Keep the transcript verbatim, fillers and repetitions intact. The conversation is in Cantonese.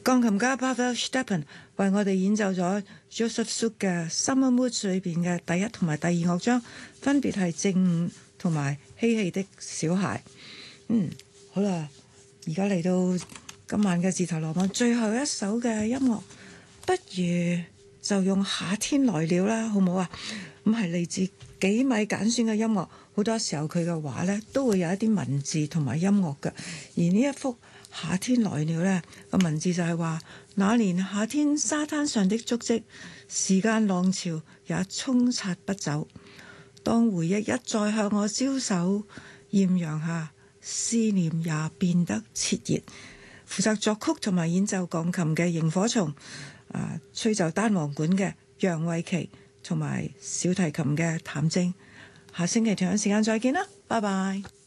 鋼琴家 Pavel Stepan 為我哋演奏咗 Joseph Suk 嘅 Summer Moods 裏邊嘅第一同埋第二樂章，分別係正午同埋嬉戲的小孩。嗯，好啦，而家嚟到今晚嘅自投羅網最後一首嘅音樂，不如就用夏天來了啦，好唔好啊？咁係嚟自幾米揀選嘅音樂，好多時候佢嘅畫呢都會有一啲文字同埋音樂嘅，而呢一幅夏天來了呢個文字就係話，那年夏天沙灘上的足跡，時間浪潮也沖刷不走。當回憶一再向我招手，豔陽下思念也變得熾熱。負責作曲同埋演奏鋼琴嘅螢火蟲，啊，吹奏單簧管嘅楊慧琪，同埋小提琴嘅譚晶。下星期同樣時間再見啦，拜拜。